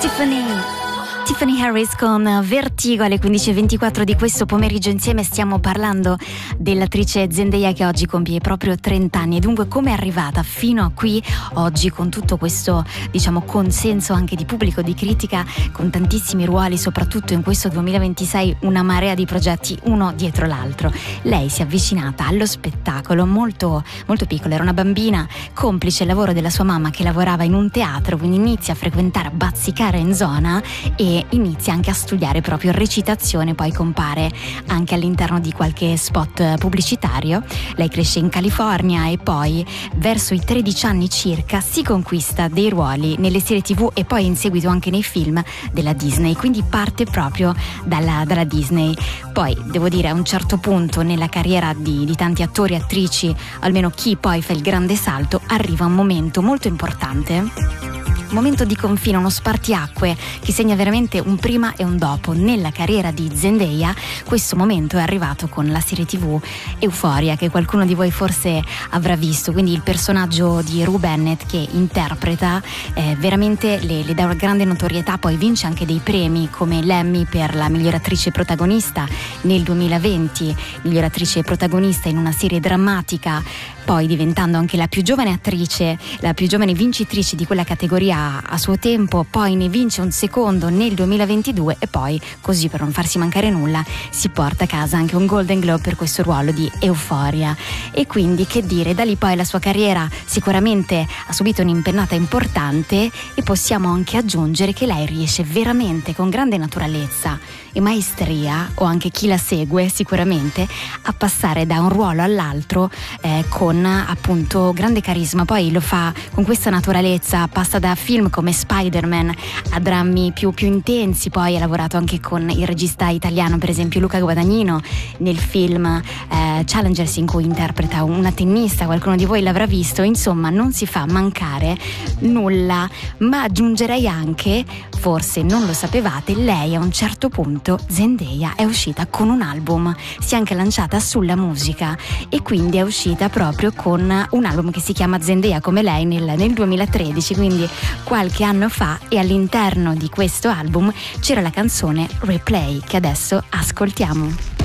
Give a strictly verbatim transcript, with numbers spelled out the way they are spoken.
Tiffany Tiffany Harris con Vertigo alle quindici e ventiquattro di questo pomeriggio. Insieme stiamo parlando dell'attrice Zendaya che oggi compie proprio trenta anni, e dunque come è arrivata fino a qui oggi con tutto questo, diciamo, consenso anche di pubblico, di critica, con tantissimi ruoli, soprattutto in questo duemilaventisei una marea di progetti uno dietro l'altro. Lei si è avvicinata allo spettacolo molto, molto piccola, era una bambina, complice il lavoro della sua mamma che lavorava in un teatro, quindi inizia a frequentare, a bazzicare in zona e inizia anche a studiare proprio recitazione, poi compare anche all'interno di qualche spot pubblicitario. Lei cresce in California e poi verso i tredici anni circa si conquista dei ruoli nelle serie tv e poi in seguito anche nei film della Disney, quindi parte proprio dalla, dalla Disney. Poi devo dire, a un certo punto nella carriera di, di tanti attori e attrici, almeno chi poi fa il grande salto, arriva un momento molto importante, un momento di confine, uno spartiacque che segna veramente un prima e un dopo nella carriera di Zendaya. Questo momento è arrivato con la serie tv Euphoria, che qualcuno di voi forse avrà visto, quindi il personaggio di Rue Bennett che interpreta eh, veramente le, le dà una grande notorietà, poi vince anche dei premi come l'Emmy per la miglior attrice protagonista nel duemilaventi, miglior attrice protagonista in una serie drammatica, poi diventando anche la più giovane attrice, la più giovane vincitrice di quella categoria a suo tempo. Poi ne vince un secondo nel duemilaventidue e poi, così per non farsi mancare nulla, si porta a casa anche un Golden Globe per questo ruolo di Euphoria. E quindi, che dire, da lì poi la sua carriera sicuramente ha subito un'impennata importante, e possiamo anche aggiungere che lei riesce veramente con grande naturalezza e maestria, o anche chi la segue sicuramente, a passare da un ruolo all'altro eh, con appunto grande carisma. Poi lo fa con questa naturalezza, passa da film come Spider-Man a drammi più, più intensi. Poi ha lavorato anche con il regista italiano, per esempio Luca Guadagnino, nel film eh, Challengers, in cui interpreta una tennista, qualcuno di voi l'avrà visto. Insomma, non si fa mancare nulla, ma aggiungerei anche, forse non lo sapevate, lei a un certo punto, Zendaya, è uscita con un album, si è anche lanciata sulla musica e quindi è uscita proprio con un album che si chiama Zendaya come lei nel, nel duemilatredici, quindi qualche anno fa, e all'interno di questo album c'era la canzone Replay che adesso ascoltiamo.